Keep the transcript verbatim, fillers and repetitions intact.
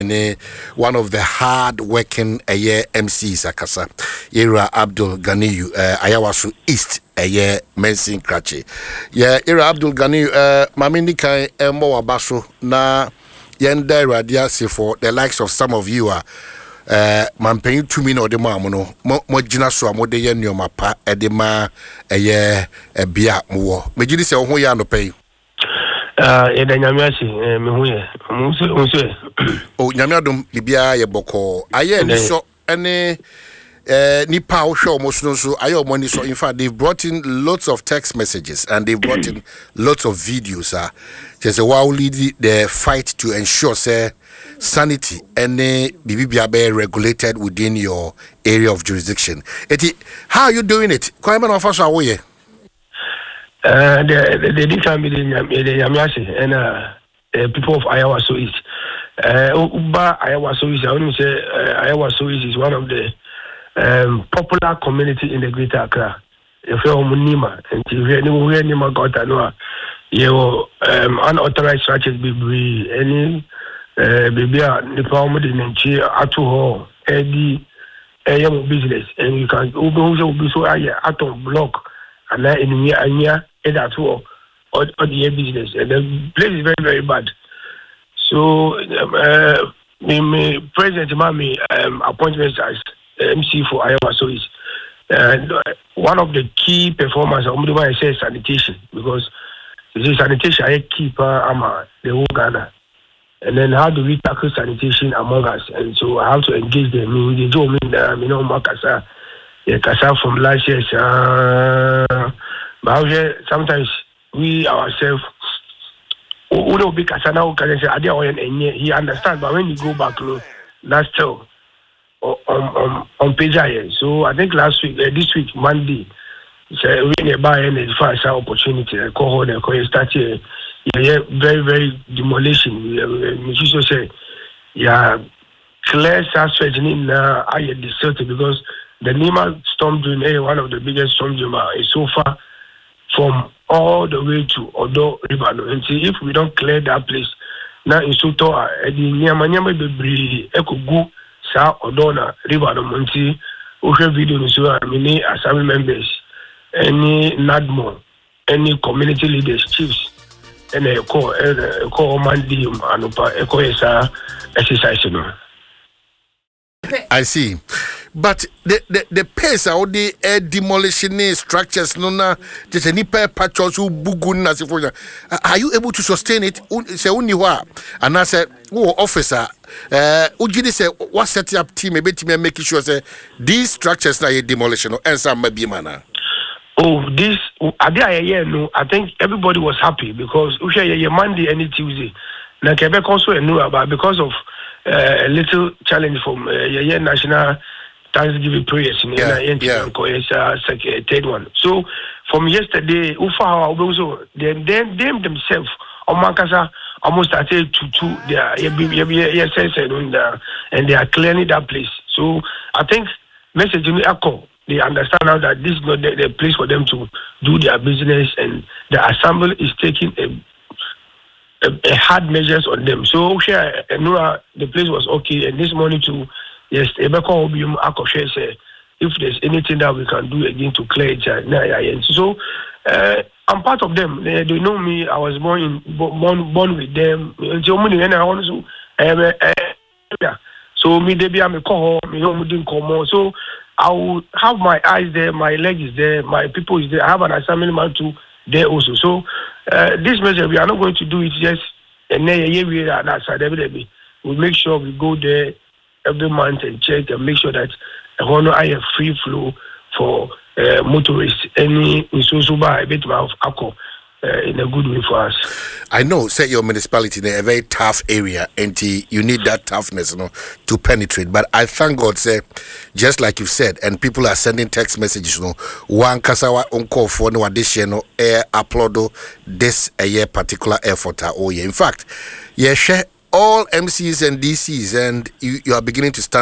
one of the hard working uh, yeah, M Cs akasa Ira Abdul Ganiyu uh, Ayawaso East a uh, yeah, Mensin Krachi. Yeah, Ira Abdul Ganiyu uh Mamini kai embo wabaso na yenda radia se for the likes of some of you are uh mampen two min or the mamono mo gina so amode ye nyoma pa e de ma eye e bia mo mejidi se ho ya no pay ah e da nyamiasi me hu ye mo so mo so o nyamiadom bibia ye boko aye ni so ene Uh, Nipa show so ayo money so in fact they've brought in lots of text messages and they've brought in lots of videos uh there's a wow lead the fight to ensure say sanity and bibia be regulated within your area of jurisdiction. Eti, how are you doing it? Kwame of us away. Uh the the the can be the Yamiasi and uh people of Ayawaso East. Uh Uba Ayawaso East, I want to say uh, Ayawaso East is one of the Um, popular community in the Greater Accra. If you're Munima, and if you're anywhere near Magotanoa, you um unauthorized structures be any uh baby Nipa in Nichi Atuho, Eddie, a young business, and you can also be so out of block and then in the area, and at all, or the business. And the place is very, very bad. So, uh, me, President Mami, um, appointments as M C for Ayawaso is and uh, one of the key performers of Mudiwa is sanitation because this is sanitation I keep uh, the whole Ghana. And then how do we tackle sanitation among us? And so I have to engage them. I mean, they do mean that you know Makasa, yeah, Kasa from last year. Uh, but sometimes we ourselves we don't be Kasa now. Can say I didn't he understand, but when you go back, look, that's still. On on on page I. So I think last week, uh, this week Monday, so we buy any first opportunity. I call her, I start here. Yeah, very very demolition. We just say, yeah, clear stretch in uh, I deserted because the Nima storm drain, eh, one of the biggest storm drain is so far from all the way to Odo River. And see if we don't clear that place now in Soto, the Nyama Nyama be Eko Sa Odona River no Monti Ocean video no so many assembly members any NADMO any community leaders chiefs and a call a call mandi anupa eko esa exercise no. I see. But the the, the pace of the uh, demolition structures no na just any pair patches who bugun as if are you able to sustain it? Say only wa and I said oh officer uh ujidi say what set up team maybe team making sure say these structures na demolition and some maybe mana. Oh, this I did no. I think everybody was happy because we share Monday and Tuesday. Now Quebec also knew about because of uh, a little challenge from uh, yeah, national Thanksgiving prayers in yeah, the yeah. third one. So from yesterday, Ufa also then them them themselves on Makasa almost started to to their and they are clearing that place. So I think message in the echo. They understand now that this is not the, the place for them to do their business, and the assembly is taking a, a, a hard measures on them. So, share the place was okay, and this morning too, yes, if there's anything that we can do again to clear it. So, uh, I'm part of them. They, they know me. I was born in, born born with them. So me they be I'm a call me home didn't come so I will have my eyes there, my leg is there, my people is there. I have an assembly man too there also. So uh, this measure we are not going to do it just and then yeah we are that side every day. We make sure we go there every month and check and make sure that I want to have free flow for uh, motorists. Any in so by a bit of alcohol. Uh, in a good way for us. I know, say your municipality in a very tough area, and you need that toughness, you know, to penetrate. But I thank God, say, just like you said, and people are sending text messages, you know, one kasawa unko for no addition, no air upload this a year particular effort. Oh yeah, in fact, yeah, share all M Cs and D Cs, and you, you are beginning to stand.